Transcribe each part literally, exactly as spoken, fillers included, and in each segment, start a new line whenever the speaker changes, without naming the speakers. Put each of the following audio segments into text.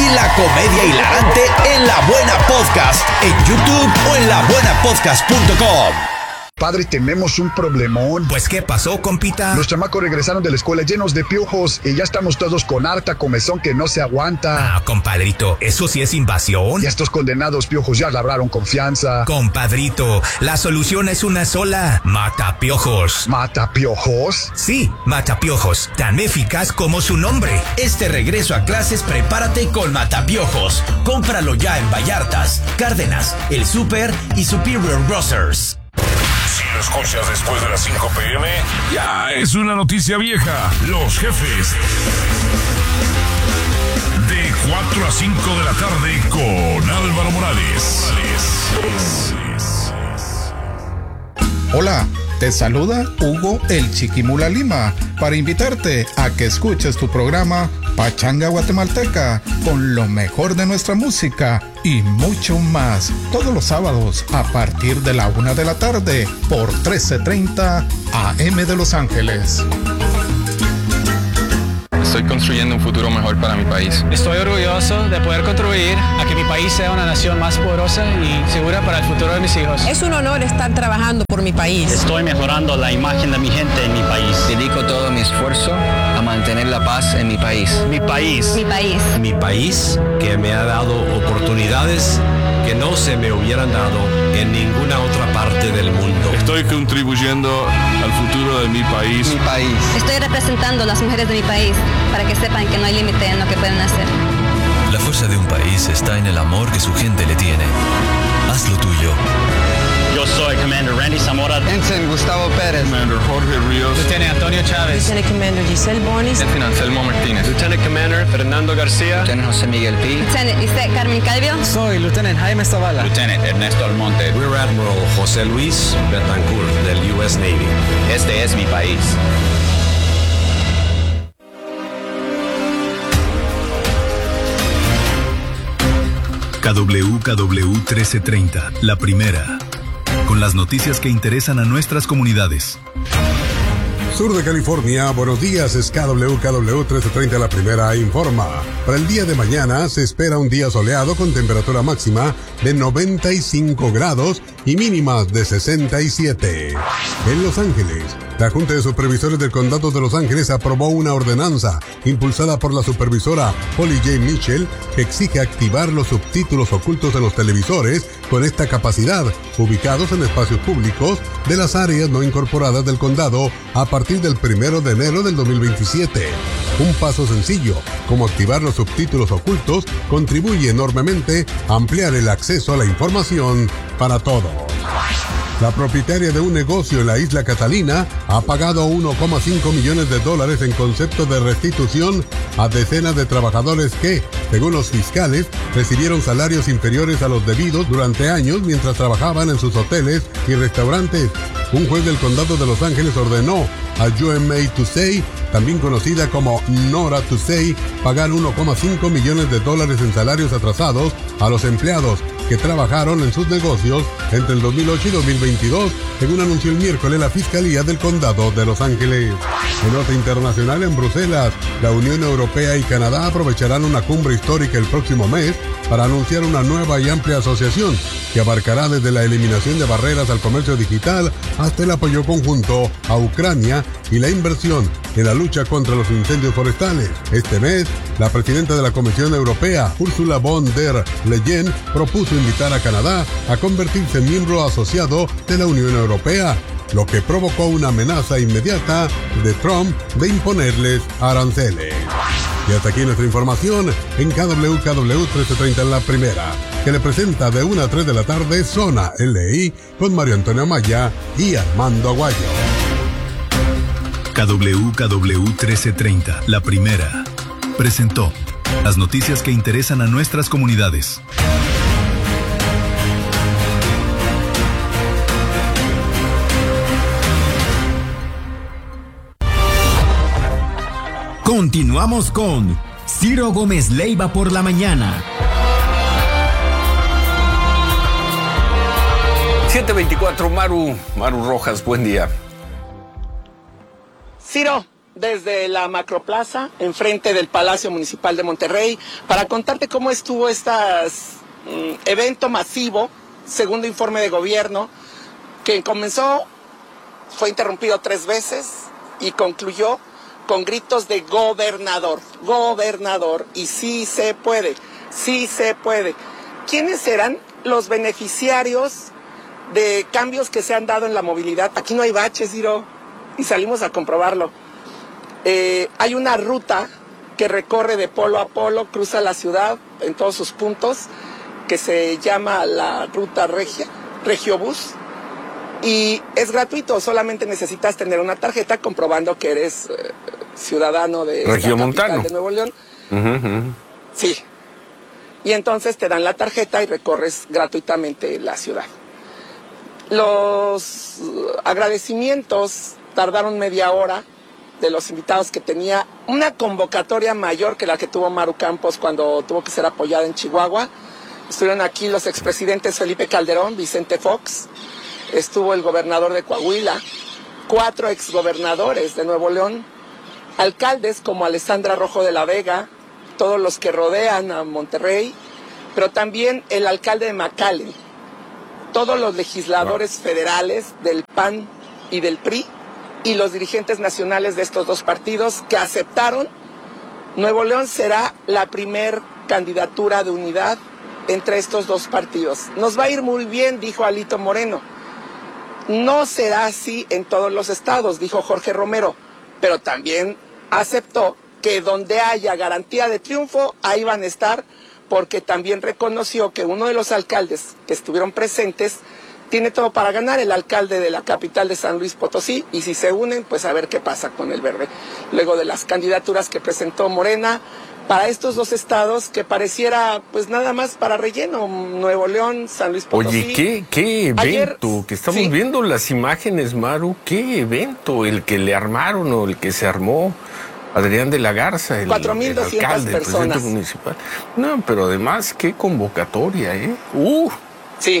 y la comedia hilarante en La Buena Podcast, en YouTube o en la buena podcast punto com.
Padre, tenemos un problemón.
Pues, ¿qué pasó, compita?
Los chamacos regresaron de la escuela llenos de piojos y ya estamos todos con harta comezón que no se aguanta.
Ah, compadrito, ¿eso sí es invasión?
Y estos condenados piojos ya labraron confianza.
Compadrito, la solución es una sola. Mata piojos.
¿Mata piojos?
Sí, mata piojos, tan eficaz como su nombre.
Este regreso a clases, prepárate con Matapiojos. Cómpralo ya en Vallartas, Cárdenas, El Super y Superior Grocers.
Si lo escuchas después de las cinco pm, ya es una noticia vieja. Los jefes. De cuatro a cinco de la tarde con Álvaro Morales.
Hola, te saluda Hugo el Chiquimula Lima para invitarte a que escuches tu programa Pachanga Guatemalteca con lo mejor de nuestra música y mucho más todos los sábados a partir de la una de la tarde por trece treinta A M de Los Ángeles.
Estoy construyendo un futuro mejor para mi país.
Estoy orgulloso de poder contribuir a que mi país sea una nación más poderosa y segura para el futuro de mis hijos.
Es un honor estar trabajando por mi país.
Estoy mejorando la imagen de mi gente en mi país.
Dedico todo mi esfuerzo a mantener la paz en mi país.
Mi país.
Mi país.
Mi país, que me ha dado oportunidades que no se me hubieran dado en ninguna otra parte del mundo.
Estoy contribuyendo al futuro de mi país.
Mi país.
Estoy representando a las mujeres de mi país para que sepan que no hay límite en lo que pueden hacer.
La fuerza de un país está en el amor que su gente le tiene. Haz lo tuyo.
Yo soy Commander Randy Zamora.
Ensign Gustavo Pérez.
Commander Jorge Ríos.
Lieutenant Antonio Chávez.
Lieutenant Commander Giselle Bonis.
Lieutenant Anselmo Martínez.
Lieutenant Commander Fernando García.
Lieutenant José Miguel Pi.
Lieutenant Isaac Carmen Calvio.
Soy Lieutenant Jaime Zavala.
Lieutenant Ernesto Almonte.
Rear Admiral José Luis Betancourt del U S Navy.
Este es mi país.
K W K W trece treinta, la primera, con las noticias que interesan a nuestras comunidades.
Sur de California, buenos días, es K W K W trece treinta, la primera informa. Para el día de mañana se espera un día soleado con temperatura máxima de noventa y cinco grados y mínimas de sesenta y siete. En Los Ángeles, la Junta de Supervisores del Condado de Los Ángeles aprobó una ordenanza impulsada por la supervisora Holly J. Mitchell que exige activar los subtítulos ocultos en los televisores con esta capacidad, ubicados en espacios públicos de las áreas no incorporadas del condado a partir del primero de enero del dos mil veintisiete. Un paso sencillo, como activar los subtítulos ocultos, contribuye enormemente a ampliar el acceso a la información para todos. La propietaria de un negocio en la isla Catalina ha pagado uno coma cinco millones de dólares en concepto de restitución a decenas de trabajadores que, según los fiscales, recibieron salarios inferiores a los debidos durante años mientras trabajaban en sus hoteles y restaurantes. Un juez del condado de Los Ángeles ordenó a U M A Tuesday, también conocida como Nora Tuesday, pagar uno coma cinco millones de dólares en salarios atrasados a los empleados que trabajaron en sus negocios entre el dos mil ocho y dos mil veintidós, según anunció el miércoles la Fiscalía del Condado de Los Ángeles. En nota internacional, en Bruselas, la Unión Europea y Canadá aprovecharán una cumbre histórica el próximo mes para anunciar una nueva y amplia asociación que abarcará desde la eliminación de barreras al comercio digital hasta el apoyo conjunto a Ucrania y la inversión en la lucha contra los incendios forestales. Este mes, la presidenta de la Comisión Europea, Ursula von der Leyen, propuso invitar a Canadá a convertirse en miembro asociado de la Unión Europea, lo que provocó una amenaza inmediata de Trump de imponerles aranceles. Y hasta aquí nuestra información en K W K W trece treinta en la primera, que le presenta de una a tres de la tarde Zona L I con Mario Antonio Amaya y Armando Aguayo.
K W K W trece treinta, la primera, presentó las noticias que interesan a nuestras comunidades.
Continuamos con Ciro Gómez Leiva por la mañana.
siete veinticuatro, Maru, Maru Rojas, buen día.
Ciro,
desde la Macroplaza, enfrente del Palacio Municipal de Monterrey, para contarte cómo estuvo este um, evento masivo, segundo informe de gobierno, que comenzó, fue interrumpido tres veces y concluyó con gritos de gobernador, gobernador, y sí se puede, sí se puede. ¿Quiénes serán los beneficiarios de cambios que se han dado en la movilidad? Aquí no hay baches, Ciro, y salimos a comprobarlo. Eh, hay una ruta que recorre de polo a polo, cruza la ciudad en todos sus puntos, que se llama la ruta Regia, Regiobús, y es gratuito, solamente necesitas tener una tarjeta comprobando que eres eh, ciudadano de
Regiomontano
de Nuevo León.
Uh -huh.
Sí. Y entonces te dan la tarjeta y recorres gratuitamente la ciudad. Los agradecimientos tardaron media hora de los invitados, que tenía una convocatoria mayor que la que tuvo Maru Campos cuando tuvo que ser apoyada en Chihuahua. Estuvieron aquí los expresidentes Felipe Calderón, Vicente Fox, estuvo el gobernador de Coahuila, cuatro exgobernadores de Nuevo León, alcaldes como Alessandra Rojo de la Vega, todos los que rodean a Monterrey, pero también el alcalde de McAllen, todos los legisladores federales del P A N y del P R I, y los dirigentes nacionales de estos dos partidos que aceptaron. Nuevo León será la primer candidatura de unidad entre estos dos partidos. Nos va a ir muy bien, dijo Alito Moreno. No será así en todos los estados, dijo Jorge Romero, pero también aceptó que donde haya garantía de triunfo, ahí van a estar, porque también reconoció que uno de los alcaldes que estuvieron presentes tiene todo para ganar, el alcalde de la capital de San Luis Potosí, y si se unen, pues a ver qué pasa con el verde. Luego de las candidaturas que presentó Morena para estos dos estados, que pareciera pues nada más para relleno, Nuevo León, San Luis Potosí.
Oye, ¿qué, qué evento? Ayer, que estamos ¿sí? viendo las imágenes, Maru, ¿qué evento? El que le armaron o el que se armó Adrián de la Garza, el,
cuatro mil doscientas
el alcalde,
personas.
El presidente municipal. No, pero además, qué convocatoria, ¿eh? Uh.
Sí.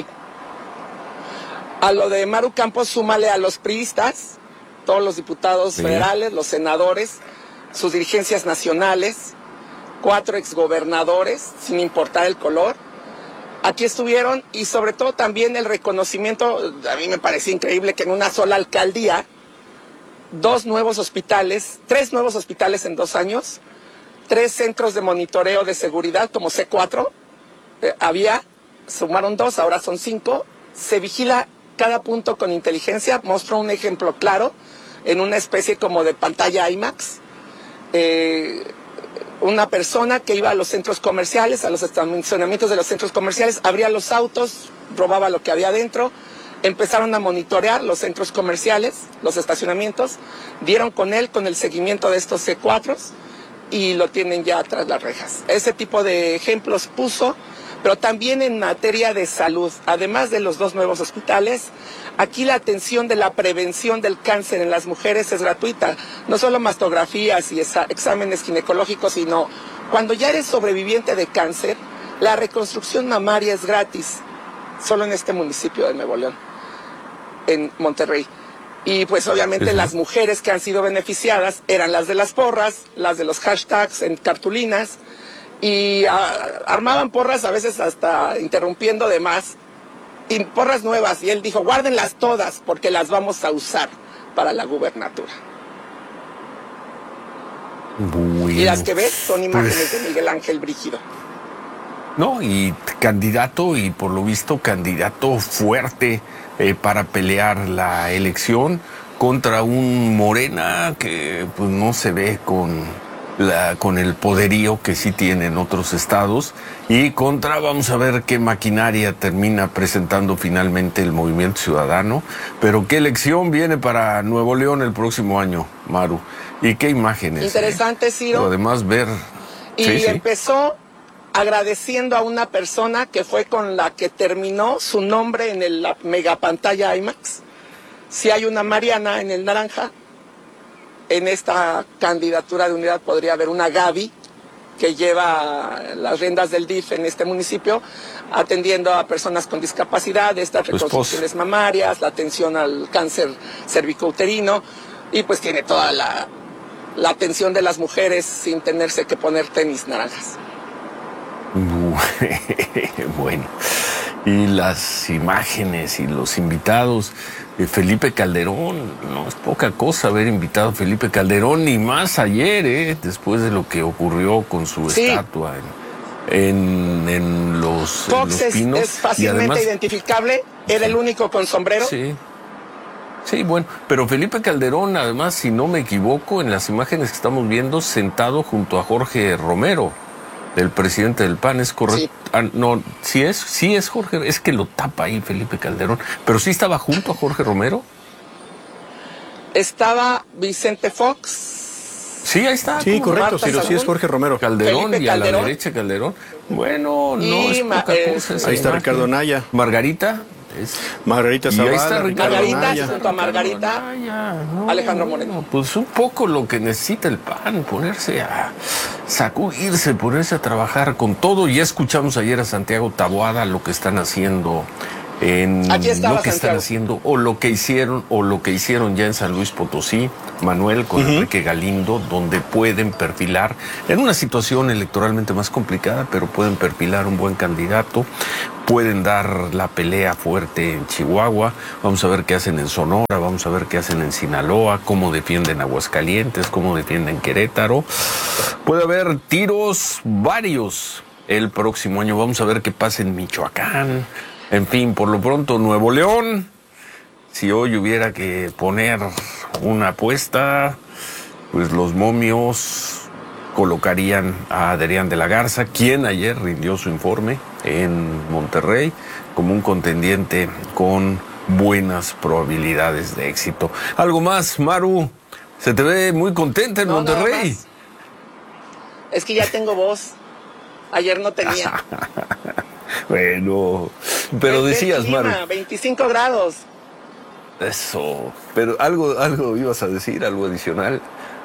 A lo de Maru Campos, súmale a los priistas, todos los diputados sí. federales, los senadores, sus dirigencias nacionales, cuatro exgobernadores, sin importar el color. Aquí estuvieron, y sobre todo también el reconocimiento, a mí me parecía increíble que en una sola alcaldía, dos nuevos hospitales, tres nuevos hospitales en dos años, tres centros de monitoreo de seguridad como C cuatro, eh, había, sumaron dos, ahora son cinco, se vigila cada punto con inteligencia. Mostró un ejemplo claro en una especie como de pantalla IMAX. Eh, una persona que iba a los centros comerciales, a los estacionamientos de los centros comerciales, abría los autos, robaba lo que había dentro, empezaron a monitorear los centros comerciales, los estacionamientos, dieron con él con el seguimiento de estos C cuatro y lo tienen ya tras las rejas. Ese tipo de ejemplos puso. Pero también en materia de salud, además de los dos nuevos hospitales, aquí la atención de la prevención del cáncer en las mujeres es gratuita. No solo mastografías y exámenes ginecológicos, sino cuando ya eres sobreviviente de cáncer, la reconstrucción mamaria es gratis, solo en este municipio de Nuevo León, en Monterrey. Y pues obviamente sí. las mujeres que han sido beneficiadas eran las de las porras, las de los hashtags en cartulinas, y a, armaban porras a veces hasta interrumpiendo de más, y porras nuevas, y él dijo, guárdenlas todas porque las vamos a usar para la gubernatura.
Bueno,
y las que ves son imágenes
pues,
de Miguel Ángel Brígido.
No, y candidato, y por lo visto candidato fuerte eh, para pelear la elección contra un Morena que pues no se ve con... La, con el poderío que sí tienen otros estados, y contra, vamos a ver qué maquinaria termina presentando finalmente el Movimiento Ciudadano, pero qué elección viene para Nuevo León el próximo año, Maru, y qué imágenes.
Interesante,
eh?
Ciro.
Pero además ver...
Y
sí,
empezó sí. agradeciendo a una persona que fue con la que terminó su nombre en el, la megapantalla IMAX. Si hay una Mariana en el naranja, en esta candidatura de unidad podría haber una Gaby que lleva las riendas del D I F en este municipio, atendiendo a personas con discapacidad, estas reconstrucciones mamarias, la atención al cáncer cervicouterino, y pues tiene toda la la atención de las mujeres sin tenerse que poner tenis naranjas.
Bueno, y las imágenes y los invitados de Felipe Calderón, no es poca cosa haber invitado a Felipe Calderón, ni más ayer, ¿eh? Después de lo que ocurrió con su sí. estatua en, en, en los,
Fox
en los Pinos.
Es, es fácilmente además, identificable, era sí. el único con sombrero.
Sí. Sí, bueno, pero Felipe Calderón, además, si no me equivoco, en las imágenes que estamos viendo, sentado junto a Jorge Romero, el presidente del P A N, ¿es correcto? Sí. Ah, no, sí es, sí es Jorge, es que lo tapa ahí Felipe Calderón, pero sí estaba junto a Jorge Romero.
Estaba Vicente Fox.
Sí, ahí está.
Sí, correcto, sí, sí es Jorge Romero.
Calderón
Felipe
y a
Calderón.
la derecha Calderón. Bueno, no
y
es poca
eh,
cosa.
Ahí está imagen. Ricardo Anaya.
Margarita. Es...
Margarita Zavala,
Margarita, junto a Margarita, no, Alejandro Moreno.
No, pues un poco lo que necesita el P A N, ponerse a sacudirse, ponerse a trabajar con todo. Ya escuchamos ayer a Santiago Taboada lo que están haciendo en
Aquí estaba
lo que
Santiago.
están haciendo o lo que hicieron o lo que hicieron ya en San Luis Potosí, Manuel con uh-huh. Enrique Galindo, donde pueden perfilar en una situación electoralmente más complicada, pero pueden perfilar un buen candidato, pueden dar la pelea fuerte en Chihuahua. Vamos a ver qué hacen en Sonora, vamos a ver qué hacen en Sinaloa, cómo defienden Aguascalientes, cómo defienden Querétaro. Puede haber tiros varios el próximo año. Vamos a ver qué pasa en Michoacán. En fin, por lo pronto, Nuevo León, si hoy hubiera que poner una apuesta, pues los momios colocarían a Adrián de la Garza, quien ayer rindió su informe en Monterrey, como un contendiente con buenas probabilidades de éxito. ¿Algo más, Maru? Se te ve muy contenta en no, Monterrey.
Es que ya tengo voz. Ayer no tenía.
Bueno, pero
el
decías,
clima,
Maru.
veinticinco grados.
Eso, pero algo, algo ibas a decir, algo adicional.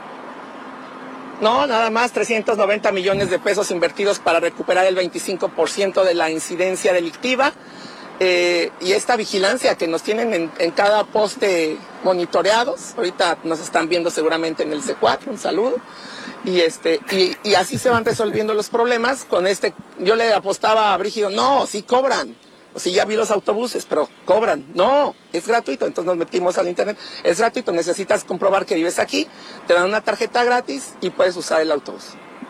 No, nada más, trescientos noventa millones de pesos invertidos para recuperar el veinticinco por ciento de la incidencia delictiva. Eh, y esta vigilancia que nos tienen en, en cada poste monitoreados. Ahorita nos están viendo seguramente en el C cuatro, un saludo. Y este y, y así se van resolviendo los problemas con este. Yo le apostaba a Brígido, no, sí cobran. O sea, ya vi los autobuses, pero cobran. No, es gratuito. Entonces nos metimos al internet. Es gratuito, necesitas comprobar que vives aquí, te dan una tarjeta gratis y puedes usar el autobús.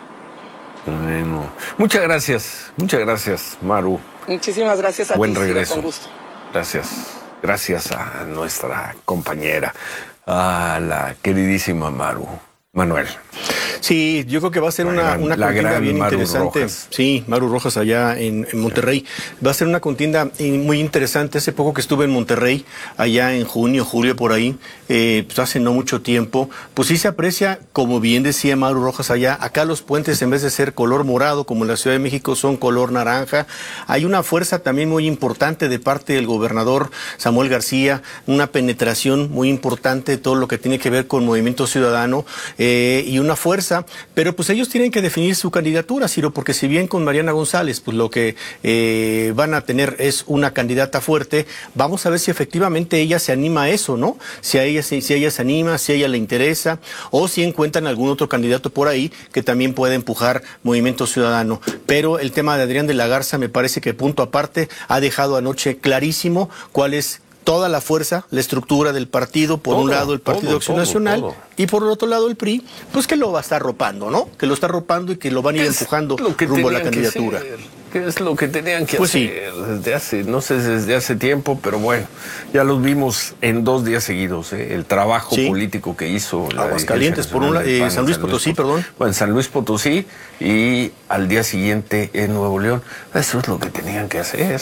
Bueno, muchas gracias, muchas gracias, Maru.
Muchísimas gracias a
Buen
ti.
regreso.
Con gusto.
Gracias, gracias a nuestra compañera, a la queridísima Maru. Manuel.
Sí, yo creo que va a ser
la
una,
gran,
una contienda bien
Maru
interesante.
Rojas.
Sí, Maru Rojas allá en, en Monterrey. Va a ser una contienda muy interesante. Hace poco que estuve en Monterrey, allá en junio, julio, por ahí, eh, pues hace no mucho tiempo, pues sí se aprecia, como bien decía Maru Rojas allá, acá los puentes en vez de ser color morado, como en la Ciudad de México, son color naranja. Hay una fuerza también muy importante de parte del gobernador Samuel García, una penetración muy importante de todo lo que tiene que ver con Movimiento Ciudadano, eh, y una fuerza, pero pues ellos tienen que definir su candidatura, Ciro, porque si bien con Mariana González, pues lo que eh, van a tener es una candidata fuerte, vamos a ver si efectivamente ella se anima a eso, ¿no? Si a ella, si, si a ella se anima, si a ella le interesa, o si encuentran algún otro candidato por ahí que también pueda empujar Movimiento Ciudadano. Pero el tema de Adrián de la Garza me parece que punto aparte ha dejado anoche clarísimo cuál es toda la fuerza, la estructura del partido, por
todo,
un lado el Partido
todo,
Acción
todo,
Nacional
todo.
y por el otro lado el P R I, pues que lo va a estar ropando, ¿no? Que lo está ropando y que lo van a ir empujando rumbo a la candidatura.
¿Qué es lo que tenían que
pues
hacer sí. desde hace, no sé, desde hace tiempo, pero bueno, ya los vimos en dos días seguidos, ¿eh? El trabajo sí. político que hizo.
Aguascalientes, por un lado, eh, San Luis Potosí, perdón.
Bueno, en San Luis Potosí y al día siguiente en Nuevo León. Eso es lo que tenían que hacer.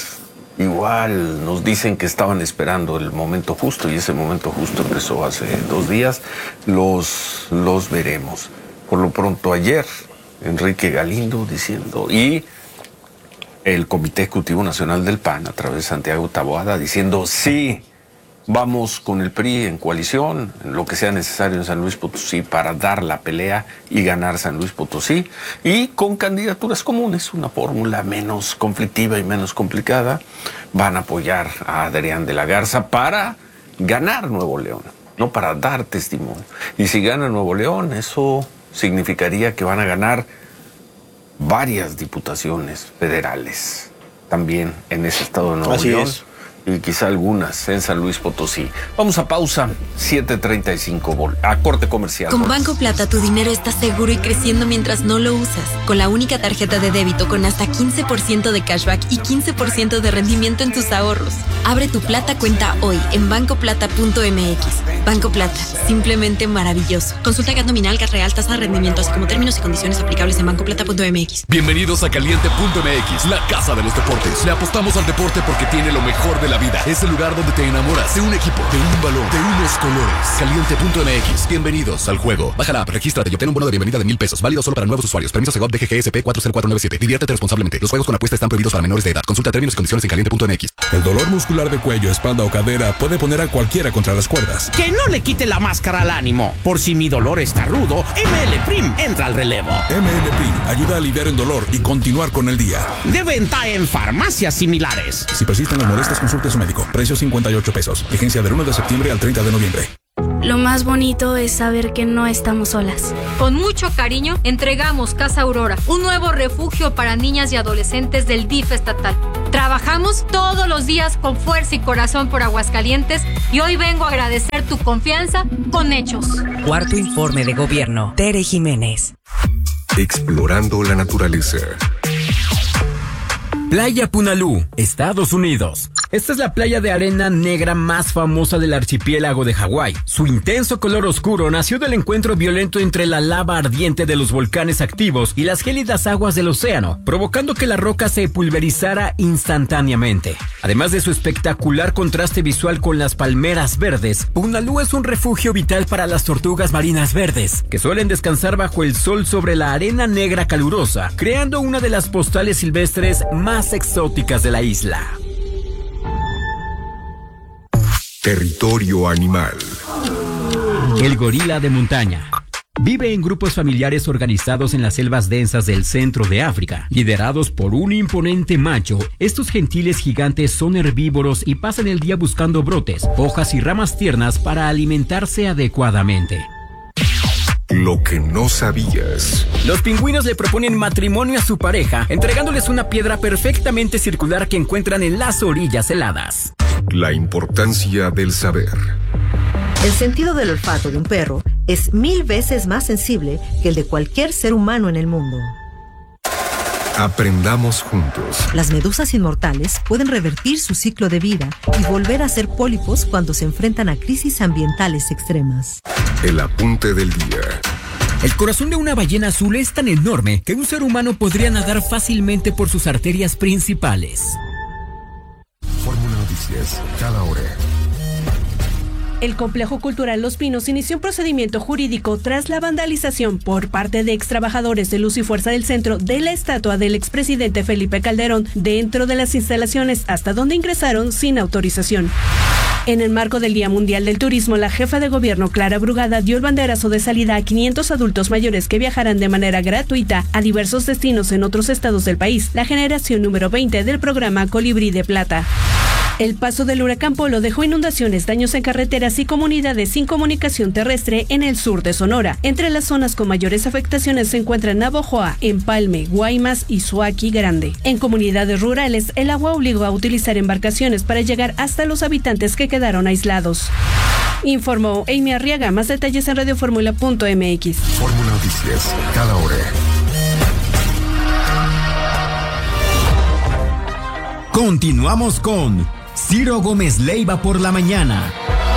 Igual nos dicen que estaban esperando el momento justo y ese momento justo empezó hace dos días. Los, los veremos. Por lo pronto ayer, Enrique Galindo diciendo, y el Comité Ejecutivo Nacional del P A N a través de Santiago Taboada diciendo sí, vamos con el P R I en coalición, en lo que sea necesario en San Luis Potosí para dar la pelea y ganar San Luis Potosí, y con candidaturas comunes, una fórmula menos conflictiva y menos complicada, van a apoyar a Adrián de la Garza para ganar Nuevo León no para dar testimonio. Y si gana Nuevo León, eso significaría que van a ganar varias diputaciones federales también en ese estado de Nuevo
Así
León.
es.
Y quizá algunas en San Luis Potosí. Vamos a pausa, siete treinta y cinco, vol- a corte comercial.
Con
vol-
Banco Plata tu dinero está seguro y creciendo mientras no lo usas. Con la única tarjeta de débito con hasta quince por ciento de cashback y quince por ciento de rendimiento en tus ahorros. Abre tu Plata cuenta hoy en banco plata punto m x. Banco Plata, simplemente maravilloso. Consulta G A T nominal, G A T real, tasa de rendimiento, así como términos y condiciones aplicables en banco plata punto m x.
Bienvenidos a Caliente punto m x, la casa de los deportes. Le apostamos al deporte porque tiene lo mejor de la vida. Es el lugar donde te enamoras de un equipo, de un balón, de unos colores. Caliente punto m x. Bienvenidos al juego. Baja la app, regístrate y obtén un bono de bienvenida de mil pesos. Válido solo para nuevos usuarios. Permiso Segov D G G S P cuatro cero cuatro nueve siete. Diviértete responsablemente. Los juegos con apuesta están prohibidos para menores de edad. Consulta términos y condiciones en caliente punto m x.
El dolor muscular de cuello, espalda o cadera puede poner a cualquiera contra las cuerdas.
Que no le quite la máscara al ánimo. Por si mi dolor está rudo, M L Prim entra al relevo.
M L Prim ayuda a aliviar el dolor y continuar con el día.
De venta en farmacias similares.
Si persisten las molestias, consulte a su médico. Precio cincuenta y ocho pesos. Vigencia del uno de septiembre al treinta de noviembre.
Lo más bonito es saber que no estamos solas.
Con mucho cariño, entregamos Casa Aurora, un nuevo refugio para niñas y adolescentes del D I F estatal. Trabajamos todos los días con fuerza y corazón por Aguascalientes y hoy vengo a agradecer tu confianza con hechos.
Cuarto informe de gobierno. Tere Jiménez.
Explorando la naturaleza.
Playa Punalú, Estados Unidos. Esta es la playa de arena negra más famosa del archipiélago de Hawái. Su intenso color oscuro nació del encuentro violento entre la lava ardiente de los volcanes activos y las gélidas aguas del océano, provocando que la roca se pulverizara instantáneamente. Además de su espectacular contraste visual con las palmeras verdes, Punalú es un refugio vital para las tortugas marinas verdes, que suelen descansar bajo el sol sobre la arena negra calurosa, creando una de las postales silvestres más exóticas de la isla.
Territorio animal.
El gorila de montaña. Vive en grupos familiares organizados en las selvas densas del centro de África. Liderados por un imponente macho, estos gentiles gigantes son herbívoros y pasan el día buscando brotes, hojas y ramas tiernas para alimentarse adecuadamente.
Lo que no sabías.
Los pingüinos le proponen matrimonio a su pareja, entregándoles una piedra perfectamente circular que encuentran en las orillas heladas.
La importancia del saber.
El sentido del olfato de un perro es mil veces más sensible que el de cualquier ser humano en el mundo.
Aprendamos juntos.
Las medusas inmortales pueden revertir su ciclo de vida y volver a ser pólipos cuando se enfrentan a crisis ambientales extremas.
El apunte del día.
El corazón de una ballena azul es tan enorme que un ser humano podría nadar fácilmente por sus arterias principales.
Fórmula Noticias, cada hora.
El Complejo Cultural Los Pinos inició un procedimiento jurídico tras la vandalización por parte de extrabajadores de Luz y Fuerza del Centro de la estatua del expresidente Felipe Calderón dentro de las instalaciones hasta donde ingresaron sin autorización. En el marco del Día Mundial del Turismo, la jefa de gobierno Clara Brugada dio el banderazo de salida a quinientos adultos mayores que viajarán de manera gratuita a diversos destinos en otros estados del país, la generación número veinte del programa Colibrí de Plata. El paso del huracán Polo dejó inundaciones, daños en carreteras y comunidades sin comunicación terrestre en el sur de Sonora. Entre las zonas con mayores afectaciones se encuentran Navojoa, Empalme, Guaymas y Suaqui Grande. En comunidades rurales, el agua obligó a utilizar embarcaciones para llegar hasta los habitantes que quedaron aislados. Informó Amy Arriaga. Más detalles en radioformula punto m x.
Fórmula Noticias, cada hora.
Continuamos con Ciro Gómez Leiva por la mañana.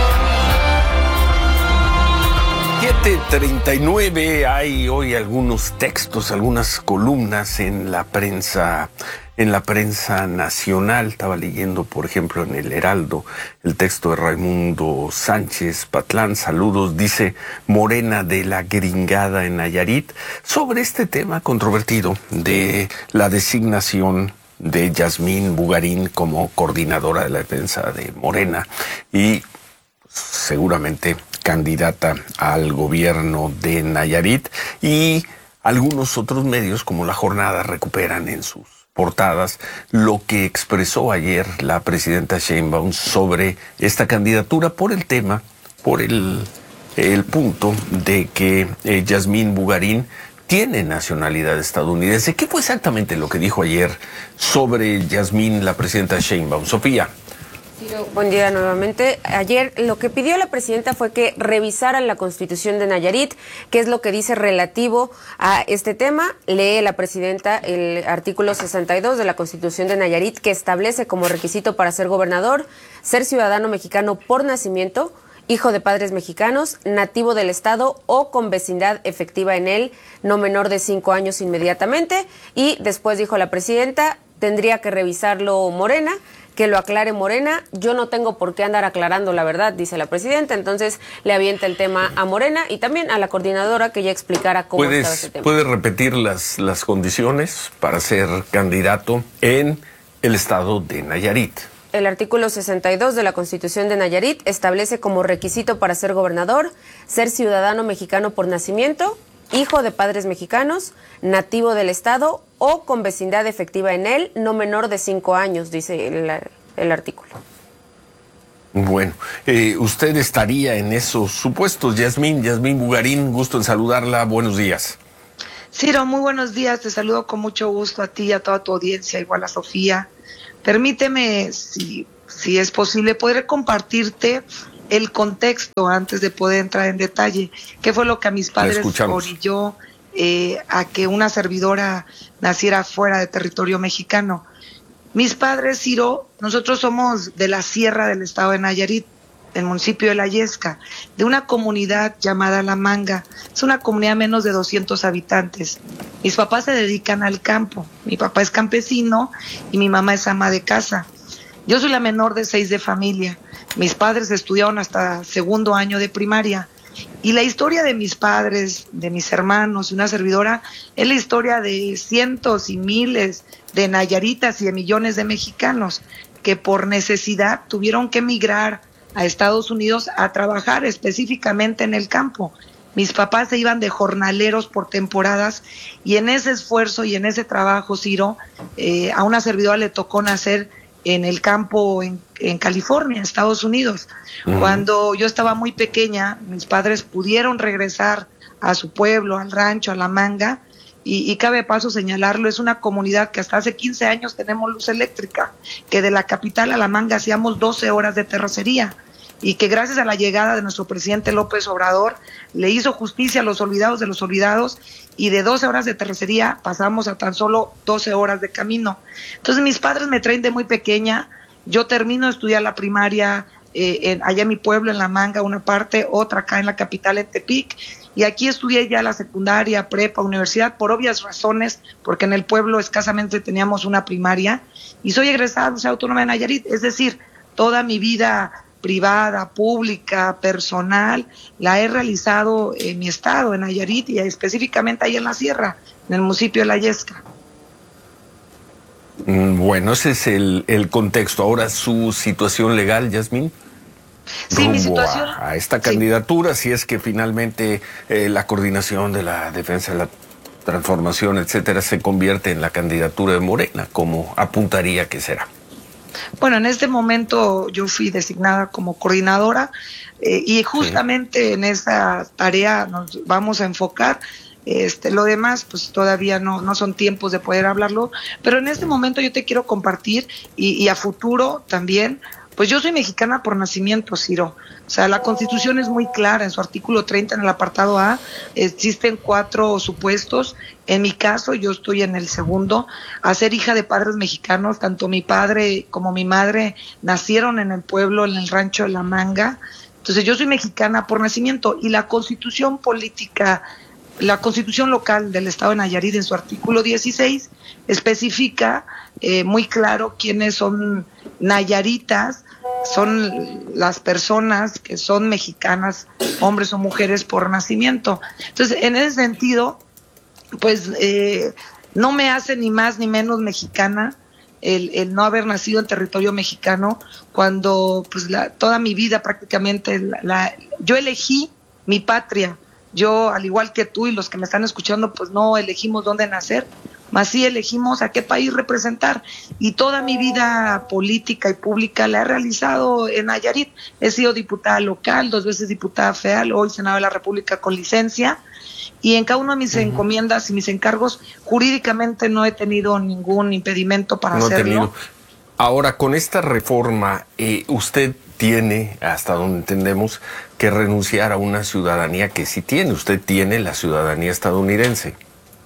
siete treinta y nueve, hay hoy algunos textos, algunas columnas en la prensa, en la prensa nacional. Estaba leyendo, por ejemplo, en el Heraldo, el texto de Raimundo Sánchez Patlán, saludos, dice Morena de la Gringada en Nayarit, sobre este tema controvertido de la designación de Yasmín Bugarín como coordinadora de la defensa de Morena y seguramente candidata al gobierno de Nayarit, y algunos otros medios como La Jornada recuperan en sus portadas lo que expresó ayer la presidenta Sheinbaum sobre esta candidatura por el tema por el, el punto de que eh, Yasmín Bugarín tiene nacionalidad estadounidense. ¿Qué fue exactamente lo que dijo ayer sobre Yasmín la presidenta Sheinbaum? Sofía.
Buen día nuevamente. Ayer lo que pidió la presidenta fue que revisaran la Constitución de Nayarit, qué es lo que dice relativo a este tema. Lee la presidenta el artículo sesenta y dos de la Constitución de Nayarit, que establece como requisito para ser gobernador ser ciudadano mexicano por nacimiento, hijo de padres mexicanos, nativo del estado o con vecindad efectiva en él, no menor de cinco años inmediatamente. Y después dijo la presidenta, tendría que revisarlo Morena, que lo aclare Morena. Yo no tengo por qué andar aclarando la verdad, dice la presidenta. Entonces le avienta el tema a Morena y también a la coordinadora que ya explicara cómo estaba ese tema.
¿Puedes repetir las, las condiciones para ser candidato en el estado de Nayarit?
El artículo sesenta y dos de la Constitución de Nayarit establece como requisito para ser gobernador ser ciudadano mexicano por nacimiento, hijo de padres mexicanos, nativo del estado o con vecindad efectiva en él, no menor de cinco años, dice el, el artículo.
Bueno, eh, usted estaría en esos supuestos. Yasmín, Yasmín Bugarín, gusto en saludarla. Buenos días.
Ciro, muy buenos días. Te saludo con mucho gusto a ti y a toda tu audiencia, igual a Sofía. Permíteme, si, si es posible, poder compartirte el contexto antes de poder entrar en detalle. ¿Qué fue lo que a mis padres orilló eh, a que una servidora naciera fuera de territorio mexicano? Mis padres, Ciro, nosotros somos de la sierra del estado de Nayarit, del municipio de La Yesca, de una comunidad llamada La Manga. Es una comunidad de menos de doscientos habitantes. Mis papás se dedican al campo. Mi papá es campesino y mi mamá es ama de casa. Yo soy la menor de seis de familia. Mis padres estudiaron hasta segundo año de primaria. Y la historia de mis padres, de mis hermanos y una servidora, es la historia de cientos y miles de nayaritas y de millones de mexicanos que por necesidad tuvieron que emigrar a Estados Unidos a trabajar específicamente en el campo. Mis papás se iban de jornaleros por temporadas y en ese esfuerzo y en ese trabajo, Ciro, eh, a una servidora le tocó nacer en el campo en, en California, Estados Unidos. Uh-huh. Cuando yo estaba muy pequeña, mis padres pudieron regresar a su pueblo, al rancho, a La Manga, y, y cabe paso señalarlo, es una comunidad que hasta hace quince años tenemos luz eléctrica, que de la capital a La Manga hacíamos doce horas de terracería, y que gracias a la llegada de nuestro presidente López Obrador le hizo justicia a los olvidados de los olvidados, y de doce horas de terracería pasamos a tan solo doce horas de camino. Entonces mis padres me traen de muy pequeña, yo termino de estudiar la primaria eh, en, allá en mi pueblo, en La Manga, una parte, otra acá en la capital, en Tepic, y aquí estudié ya la secundaria, prepa, universidad, por obvias razones, porque en el pueblo escasamente teníamos una primaria, y soy egresada de la Universidad Autónoma de Nayarit, es decir, toda mi vida privada, pública, personal, la he realizado en mi estado, en Nayarit, y específicamente ahí en la sierra, en el municipio de La Yesca.
Bueno, ese es el, el contexto. Ahora, su situación legal, Yasmín.
Sí, mi situación.
A, a esta candidatura, sí. Si es que finalmente eh, la coordinación de la defensa de la transformación, etcétera, se convierte en la candidatura de Morena, como apuntaría que será.
Bueno, en este momento yo fui designada como coordinadora eh, y justamente sí. En esa tarea nos vamos a enfocar. Este, lo demás, pues todavía no, no son tiempos de poder hablarlo, pero en este momento yo te quiero compartir y, y a futuro también. Pues yo soy mexicana por nacimiento, Ciro. O sea, la Constitución es muy clara. En su artículo treinta, en el apartado A, existen cuatro supuestos. En mi caso, yo estoy en el segundo. A ser hija de padres mexicanos, tanto mi padre como mi madre nacieron en el pueblo, en el rancho de La Manga. Entonces, yo soy mexicana por nacimiento. Y la Constitución política, la Constitución local del Estado de Nayarit, en su artículo dieciséis, especifica eh, muy claro quiénes son nayaritas, son las personas que son mexicanas, hombres o mujeres por nacimiento. Entonces, en ese sentido, pues eh, no me hace ni más ni menos mexicana el, el no haber nacido en territorio mexicano, cuando pues la, toda mi vida prácticamente la, la, yo elegí mi patria. Yo, al igual que tú y los que me están escuchando, pues no elegimos dónde nacer. mas sí elegimos a qué país representar. Y toda mi vida política y pública la he realizado en Nayarit. He sido diputada local, dos veces diputada federal, hoy senadora de la República con licencia. Y en cada una de mis uh-huh. encomiendas y mis encargos, jurídicamente no he tenido ningún impedimento para
no
hacerlo.
Tenido. Ahora, con esta reforma, eh, usted tiene, hasta donde entendemos, que renunciar a una ciudadanía que sí tiene. Usted tiene la ciudadanía estadounidense.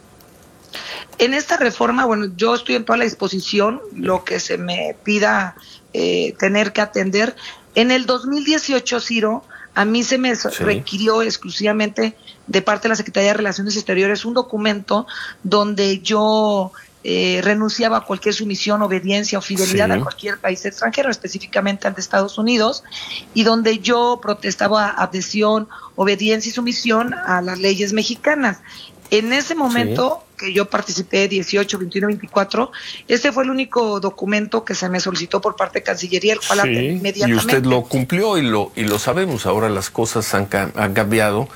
En esta reforma, bueno, yo estoy en toda la disposición, lo que se me pida eh, tener que atender. En el dos mil dieciocho, Ciro, a mí se me sí. requirió exclusivamente de parte de la Secretaría de Relaciones Exteriores un documento donde yo eh, renunciaba a cualquier sumisión, obediencia o fidelidad sí. a cualquier país extranjero, específicamente ante Estados Unidos, y donde yo protestaba adhesión, obediencia y sumisión a las leyes mexicanas. En ese momento sí. que yo participé, dieciocho, veintiuno, veinticuatro, este fue el único documento que se me solicitó por parte de Cancillería, el cual
sí,
inmediatamente...
Y usted lo cumplió y lo, y lo sabemos. Ahora las cosas han, han cambiado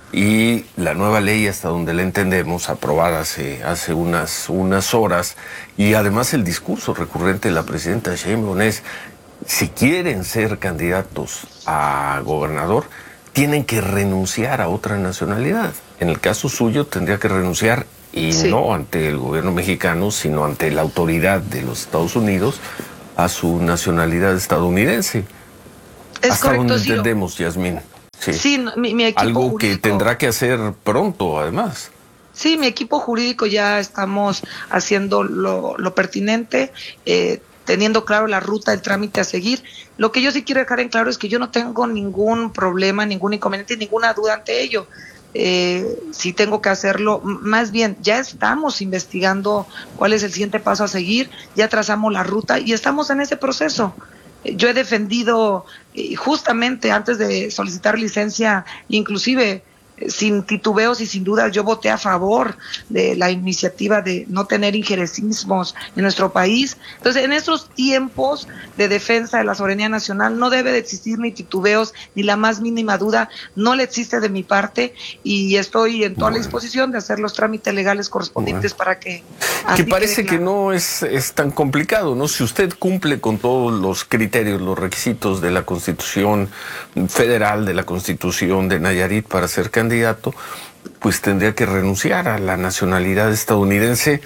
y la nueva ley, hasta donde la entendemos, aprobada hace, hace unas, unas horas, y además el discurso recurrente de la presidenta Sheinbaum es, si quieren ser candidatos a gobernador, tienen que renunciar a otra nacionalidad. En el caso suyo tendría que renunciar, y sí. no ante el gobierno mexicano, sino ante la autoridad de los Estados Unidos, a su nacionalidad estadounidense.
Es
Hasta
correcto,
donde
Ciro.
entendemos, Yasmín. Sí,
sí mi, mi equipo
Algo
jurídico,
que tendrá que hacer pronto, además.
Sí, mi equipo jurídico ya estamos haciendo lo, lo pertinente, eh, teniendo claro la ruta del trámite a seguir. Lo que yo sí quiero dejar en claro es que yo no tengo ningún problema, ningún inconveniente, ninguna duda ante ello. Eh, si tengo que hacerlo, más bien ya estamos investigando cuál es el siguiente paso a seguir, ya trazamos la ruta y estamos en ese proceso. Eh, yo he defendido eh, justamente antes de solicitar licencia, inclusive sin titubeos y sin dudas, yo voté a favor de la iniciativa de no tener injerencismos en nuestro país. Entonces, en estos tiempos de defensa de la soberanía nacional no debe de existir ni titubeos ni la más mínima duda, no le existe de mi parte, y estoy en toda bueno. la disposición de hacer los trámites legales correspondientes bueno. para que...
Que parece claro. que no es, es tan complicado, ¿no? Si usted cumple con todos los criterios, los requisitos de la Constitución Federal, de la Constitución de Nayarit para ser candidato, candidato, pues tendría que renunciar a la nacionalidad estadounidense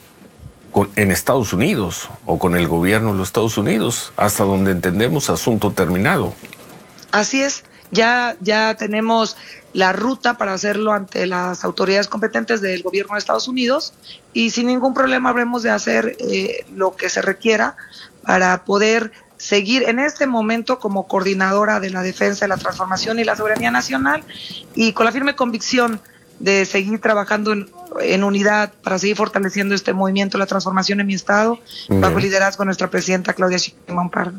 con, en Estados Unidos o con el gobierno de los Estados Unidos, hasta donde entendemos, asunto terminado.
Así es, ya, ya tenemos la ruta para hacerlo ante las autoridades competentes del gobierno de Estados Unidos y sin ningún problema habremos de hacer eh, lo que se requiera para poder seguir en este momento como coordinadora de la defensa de la transformación y la soberanía nacional, y con la firme convicción de seguir trabajando en, en unidad para seguir fortaleciendo este movimiento de la transformación en mi estado, Bien. bajo el liderazgo de nuestra presidenta Claudia Sheinbaum Pardo.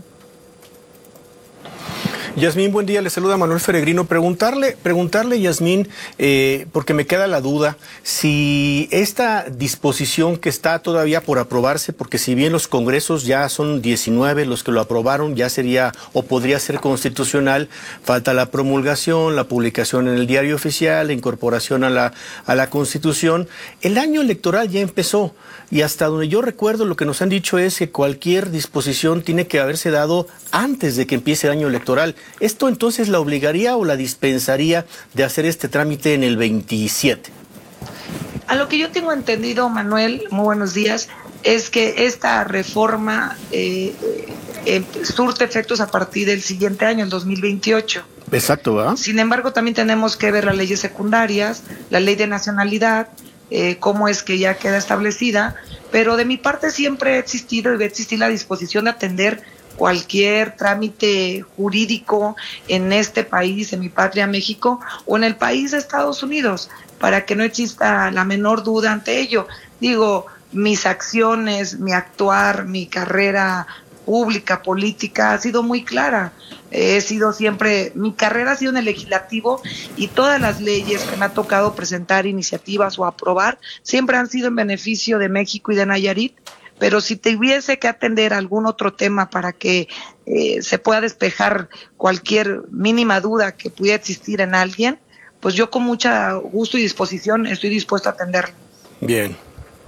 Yasmín, buen día, le saluda Manuel Feregrino. Preguntarle, preguntarle Yasmín, eh, porque me queda la duda, si esta disposición que está todavía por aprobarse, porque si bien los congresos ya son diecinueve los que lo aprobaron, ya sería o podría ser constitucional, falta la promulgación, la publicación en el diario oficial, la incorporación a la, a la Constitución. El año electoral ya empezó y hasta donde yo recuerdo lo que nos han dicho es que cualquier disposición tiene que haberse dado antes de que empiece el año electoral. ¿Esto entonces la obligaría o la dispensaría de hacer este trámite en el veintisiete?
A lo que yo tengo entendido, Manuel, muy buenos días, es que esta reforma eh, eh, surte efectos a partir del siguiente año, el dos mil veintiocho.
Exacto, ¿verdad?
Sin embargo, también tenemos que ver las leyes secundarias, la ley de nacionalidad, eh, cómo es que ya queda establecida, pero de mi parte siempre ha existido y va a existir la disposición de atender cualquier trámite jurídico en este país, en mi patria México, o en el país de Estados Unidos, para que no exista la menor duda ante ello. Digo, mis acciones, mi actuar, mi carrera pública, política, ha sido muy clara. He sido siempre, mi carrera ha sido en el legislativo y todas las leyes que me ha tocado presentar iniciativas o aprobar siempre han sido en beneficio de México y de Nayarit. Pero si tuviese que atender algún otro tema para que eh, se pueda despejar cualquier mínima duda que pudiera existir en alguien, pues yo con mucho gusto y disposición estoy dispuesto a atenderlo.
Bien,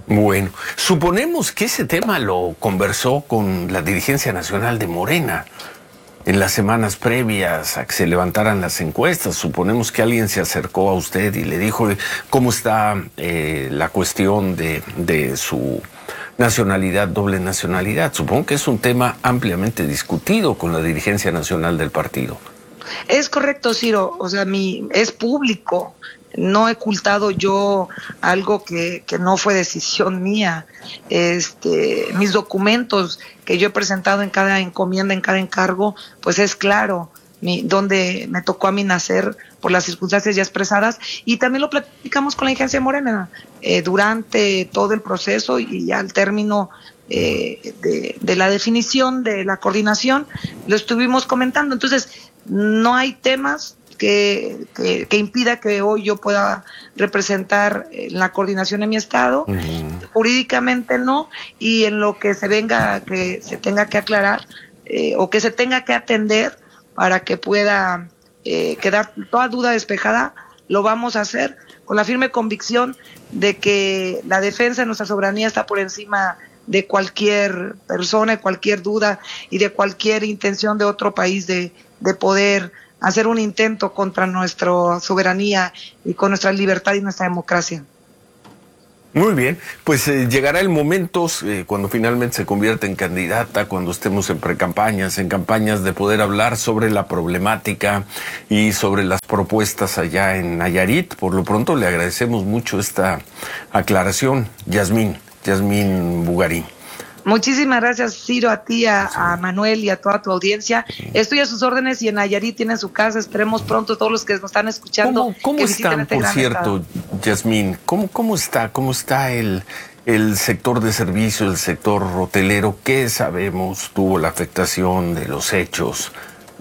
Bueno, suponemos que ese tema lo conversó con la dirigencia nacional de Morena en las semanas previas a que se levantaran las encuestas. Suponemos que alguien se acercó a usted y le dijo cómo está eh, la cuestión de, de su nacionalidad, doble nacionalidad. Supongo que es un tema ampliamente discutido con la dirigencia nacional del partido.
Es correcto, Ciro. O sea, mi, es público. No he ocultado yo algo que, que no fue decisión mía. Este, mis documentos que yo he presentado en cada encomienda, en cada encargo, pues es claro mi, donde me tocó a mí nacer por las circunstancias ya expresadas, y también lo platicamos con la dirigencia Morena eh, durante todo el proceso y ya al término eh, de, de la definición de la coordinación lo estuvimos comentando. Entonces no hay temas Que, que, que impida que hoy yo pueda representar la coordinación en mi estado. Uh-huh. Jurídicamente no, y en lo que se venga, que se tenga que aclarar eh, o que se tenga que atender para que pueda eh, quedar toda duda despejada, lo vamos a hacer con la firme convicción de que la defensa de nuestra soberanía está por encima de cualquier persona, de cualquier duda y de cualquier intención de otro país de, de poder hacer un intento contra nuestra soberanía y con nuestra libertad y nuestra democracia.
Muy bien, pues eh, llegará el momento eh, cuando finalmente se convierta en candidata, cuando estemos en precampañas, en campañas, de poder hablar sobre la problemática y sobre las propuestas allá en Nayarit. Por lo pronto le agradecemos mucho esta aclaración, Yasmín, Yasmín Bugarín.
Muchísimas gracias, Ciro, a ti, a, a Manuel y a toda tu audiencia. Estoy a sus órdenes y en Nayarit tienen su casa. Esperemos pronto todos los que nos están escuchando.
¿Cómo, cómo
que
están,
este
por
gran
cierto,
estado.
Yasmín? ¿Cómo, cómo está? ¿Cómo está el, el sector de servicio, el sector hotelero? ¿Qué sabemos? Tuvo la afectación de los hechos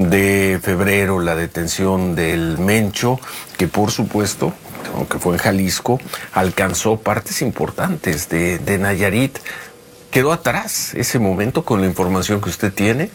de febrero, la detención del Mencho, que por supuesto, aunque fue en Jalisco, alcanzó partes importantes de, de Nayarit. ¿Quedó atrás ese momento con la información que usted tiene?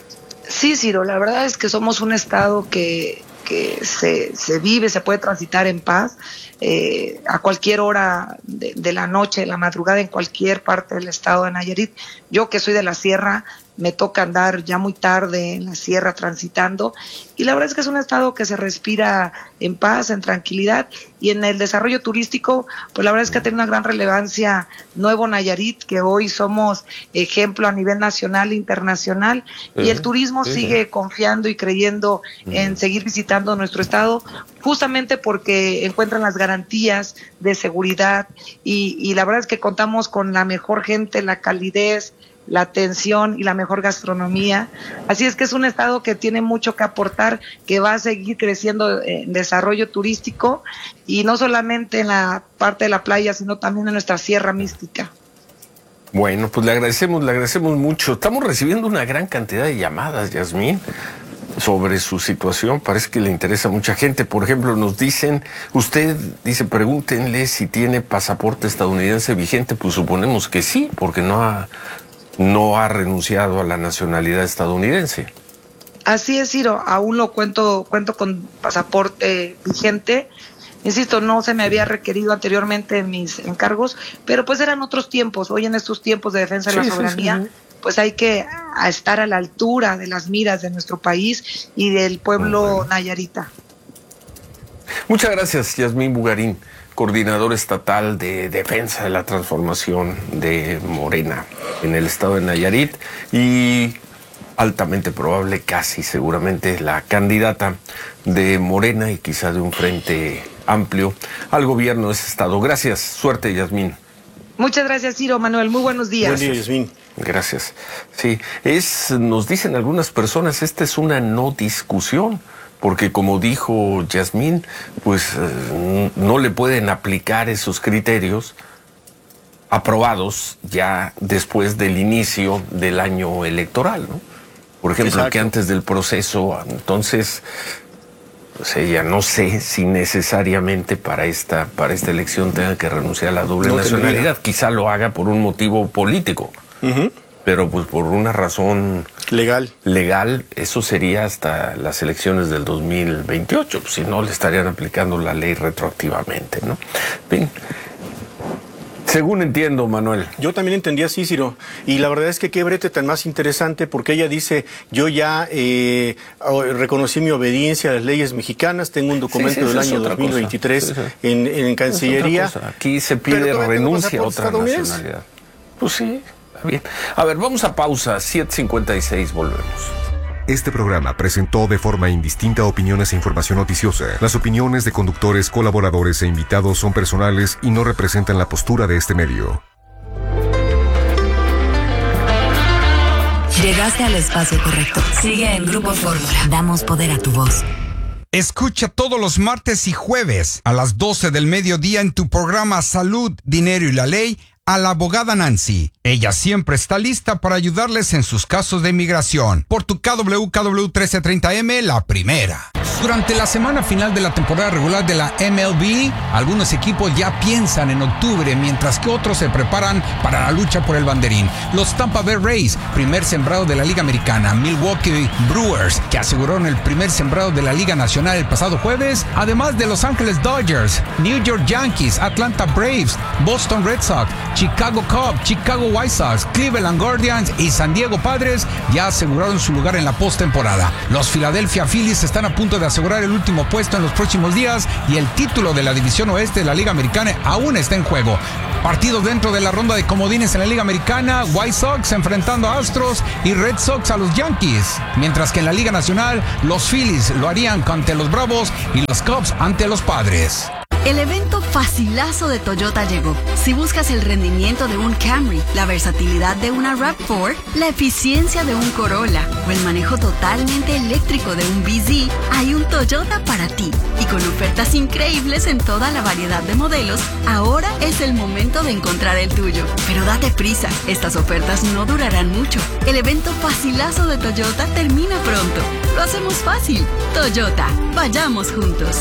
Sí, Ciro, la verdad es que somos un estado que, que se, se vive, se puede transitar en paz eh, a cualquier hora de, de la noche, de la madrugada, en cualquier parte del estado de Nayarit. Yo que soy de la sierra, me toca andar ya muy tarde en la sierra transitando, y la verdad es que es un estado que se respira en paz, en tranquilidad, y en el desarrollo turístico, pues la verdad es que ha tenido una gran relevancia Nuevo Nayarit, que hoy somos ejemplo a nivel nacional e internacional, uh-huh. y el turismo uh-huh. sigue confiando y creyendo uh-huh. en seguir visitando nuestro estado, justamente porque encuentran las garantías de seguridad, y, y la verdad es que contamos con la mejor gente, la calidez, la atención y la mejor gastronomía. Así es que es un estado que tiene mucho que aportar, que va a seguir creciendo en desarrollo turístico, y no solamente en la parte de la playa, sino también en nuestra sierra mística.
Bueno, pues le agradecemos, le agradecemos mucho. Estamos recibiendo una gran cantidad de llamadas, Yasmín, sobre su situación. Parece que le interesa a mucha gente. Por ejemplo, nos dicen, usted dice, pregúntenle si tiene pasaporte estadounidense vigente. Pues suponemos que sí, porque no ha no ha renunciado a la nacionalidad estadounidense.
Así es, Ciro, aún lo cuento, cuento con pasaporte vigente. Insisto, no se me había requerido anteriormente en mis encargos, pero pues eran otros tiempos. Hoy en estos tiempos de defensa de sí, la soberanía, sí, sí. pues hay que a estar a la altura de las miras de nuestro país y del pueblo bueno. nayarita.
Muchas gracias, Yasmín Bugarín, coordinador estatal de defensa de la transformación de Morena en el estado de Nayarit, y altamente probable, casi seguramente, la candidata de Morena y quizá de un frente amplio al gobierno de ese estado. Gracias, suerte, Yasmín.
Muchas gracias, Ciro, Manuel, muy buenos días.
Buen día, Yasmín.
Gracias. Sí, es, nos dicen algunas personas, esta es una no discusión, porque como dijo Yasmín, pues eh, no le pueden aplicar esos criterios aprobados ya después del inicio del año electoral, ¿no? Por ejemplo, Exacto. que antes del proceso. Entonces, pues ella no sé si necesariamente para esta, para esta elección tenga que renunciar a la doble no nacionalidad. Tendría. Quizá lo haga por un motivo político. Uh-huh. Pero pues por una razón
legal,
legal, eso sería hasta las elecciones del dos mil veintiocho, pues, si no le estarían aplicando la ley retroactivamente, ¿no? Bien. Según entiendo, Manuel.
Yo también entendí así, Ciro. Y la verdad es que qué brete tan más interesante, porque ella dice, yo ya eh, reconocí mi obediencia a las leyes mexicanas, tengo un documento sí, sí, del año dos mil veintitrés sí, sí. En, en Cancillería.
Aquí se pide renuncia a otra nacionalidad. Pues sí, está bien. A ver, vamos a pausa, siete cincuenta y seis, volvemos.
Este programa presentó de forma indistinta opiniones e información noticiosa. Las opiniones de conductores, colaboradores e invitados son personales y no representan la postura de este medio.
Llegaste al espacio correcto. Sigue en Grupo Fórmula. Damos poder a tu voz.
Escucha todos los martes y jueves a las doce del mediodía en tu programa Salud, Dinero y la Ley a la abogada Nancy. Ella siempre está lista para ayudarles en sus casos de inmigración. Por tu K W K W trece treinta M, la primera. Durante la semana final de la temporada regular de la M L B, algunos equipos ya piensan en octubre, mientras que otros se preparan para la lucha por el banderín. Los Tampa Bay Rays, primer sembrado de la Liga Americana, Milwaukee Brewers, que aseguraron el primer sembrado de la Liga Nacional el pasado jueves, además de Los Angeles Dodgers, New York Yankees, Atlanta Braves, Boston Red Sox, Chicago Cubs, Chicago White Sox, Cleveland Guardians y San Diego Padres ya aseguraron su lugar en la postemporada. Los Philadelphia Phillies están a punto de asegurar el último puesto en los próximos días y el título de la División Oeste de la Liga Americana aún está en juego. Partidos dentro de la ronda de comodines en la Liga Americana, White Sox enfrentando a Astros y Red Sox a los Yankees, mientras que en la Liga Nacional los Phillies lo harían ante los Bravos y los Cubs ante los Padres.
El evento facilazo de Toyota llegó. Si buscas el rendimiento de un Camry, la versatilidad de una RAV cuatro, la eficiencia de un Corolla o el manejo totalmente eléctrico de un B Z, hay un Toyota para ti. Y con ofertas increíbles en toda la variedad de modelos, ahora es el momento de encontrar el tuyo. Pero date prisa, estas ofertas no durarán mucho. El evento facilazo de Toyota termina pronto. Lo hacemos fácil. Toyota, vayamos juntos.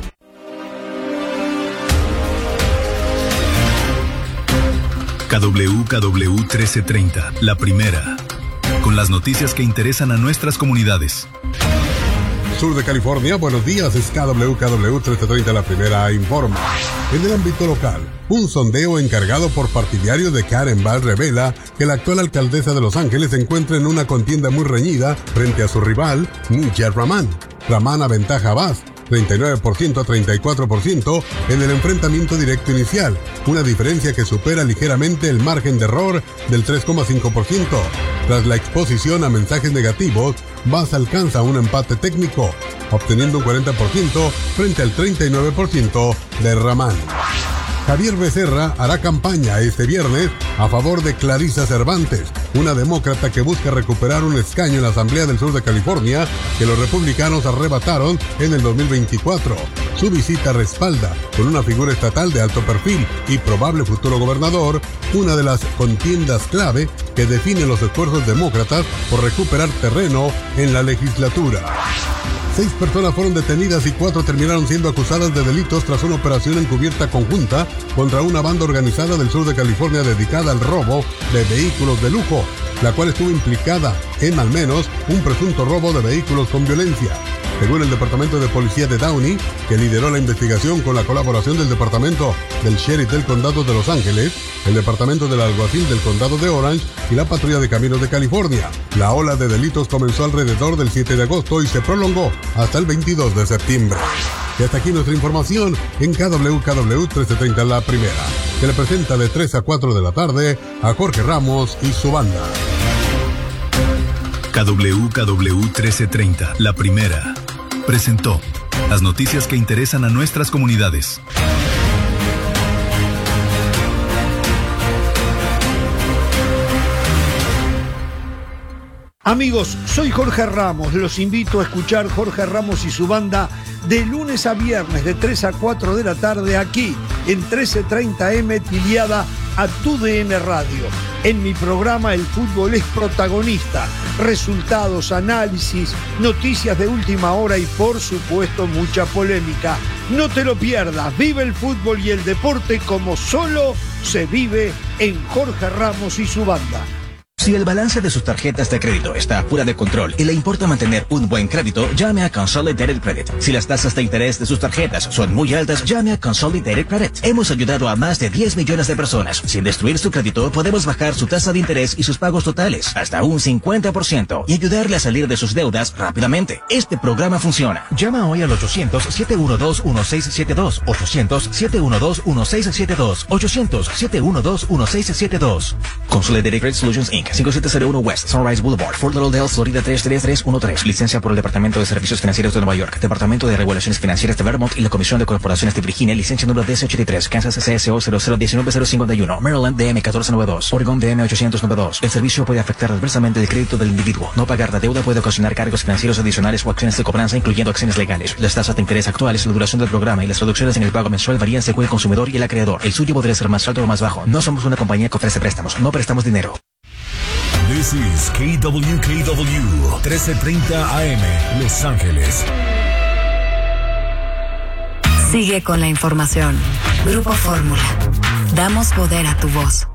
K W K W trece treinta, la primera, con las noticias que interesan a nuestras comunidades.
Sur de California, buenos días, es K W K W trece treinta, la primera informa. En el ámbito local, un sondeo encargado por partidarios de Karen Bass revela que la actual alcaldesa de Los Ángeles se encuentra en una contienda muy reñida frente a su rival, Nujat Rahman. Rahman aventaja a Bass treinta y nueve por ciento a treinta y cuatro por ciento en el enfrentamiento directo inicial, una diferencia que supera ligeramente el margen de error del tres coma cinco por ciento. Tras la exposición a mensajes negativos, Bass alcanza un empate técnico, obteniendo un cuarenta por ciento frente al treinta y nueve por ciento de Rahman. Javier Becerra hará campaña este viernes a favor de Clarissa Cervantes, una demócrata que busca recuperar un escaño en la Asamblea del Sur de California que los republicanos arrebataron en el dos mil veinticuatro. Su visita respalda, con una figura estatal de alto perfil y probable futuro gobernador, una de las contiendas clave que definen los esfuerzos demócratas por recuperar terreno en la legislatura. Seis personas fueron detenidas y cuatro terminaron siendo acusadas de delitos tras una operación encubierta conjunta contra una banda organizada del sur de California dedicada al robo de vehículos de lujo, la cual estuvo implicada en al menos un presunto robo de vehículos con violencia. Según el Departamento de Policía de Downey, que lideró la investigación con la colaboración del Departamento del Sheriff del Condado de Los Ángeles, el Departamento del Alguacil del Condado de Orange y la Patrulla de Caminos de California, la ola de delitos comenzó alrededor del siete de agosto y se prolongó hasta el veintidós de septiembre. Y hasta aquí nuestra información en K W K W trece treinta, la primera, que le presenta de tres a cuatro de la tarde a Jorge Ramos y su banda.
K W K W trece treinta, la primera, presentó las noticias que interesan a nuestras comunidades.
Amigos, soy Jorge Ramos. Los invito a escuchar Jorge Ramos y su banda de lunes a viernes de tres a cuatro de la tarde aquí en trece treinta eme afiliada a Tu D N Radio. En mi programa el fútbol es protagonista. Resultados, análisis, noticias de última hora y por supuesto mucha polémica. No te lo pierdas. Vive el fútbol y el deporte como solo se vive en Jorge Ramos y su banda.
Si el balance de sus tarjetas de crédito está fuera de control y le importa mantener un buen crédito, llame a Consolidated Credit. Si las tasas de interés de sus tarjetas son muy altas, llame a Consolidated Credit. Hemos ayudado a más de diez millones de personas. Sin destruir su crédito, podemos bajar su tasa de interés y sus pagos totales hasta un cincuenta por ciento y ayudarle a salir de sus deudas rápidamente. Este programa funciona. Llama hoy al ochocientos, siete uno dos, uno seis siete dos, ochocientos, siete uno dos, uno seis siete dos, ochocientos, siete uno dos, uno seis siete dos. Consolidated Credit Solutions incorporated. cinco siete cero uno West Sunrise Boulevard, Fort Lauderdale, Florida tres tres tres uno tres. Licencia por el Departamento de Servicios Financieros de Nueva York, Departamento de Regulaciones Financieras de Vermont y la Comisión de Corporaciones de Virginia. Licencia número D S ochenta y tres. Kansas C S O cero cero uno nueve cero cinco uno. Maryland D M catorce noventa y dos. Oregon D M ochocientos noventa y dos. El servicio puede afectar adversamente el crédito del individuo. No pagar la deuda puede ocasionar cargos financieros adicionales o acciones de cobranza, incluyendo acciones legales. Las tasas de interés actuales, la duración del programa y las reducciones en el pago mensual varían según el consumidor y el acreedor. El suyo podría ser más alto o más bajo. No somos una compañía que ofrece préstamos. No prestamos dinero.
This is K W K W trece treinta A M, Los Ángeles.
Sigue con la información. Grupo Fórmula. Damos poder a tu voz.